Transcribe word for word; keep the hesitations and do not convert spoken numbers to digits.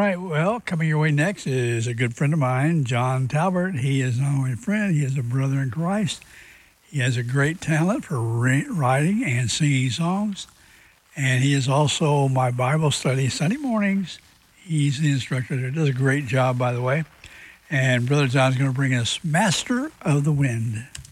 right. Well, coming your way next is a good friend of mine, John Talbert. He is not only a friend, he is a brother in Christ. He has a great talent for writing and singing songs. And he is also my Bible study Sunday mornings. He's the instructor there. Does a great job, by the way. And Brother John's going to bring us Master of the Wind.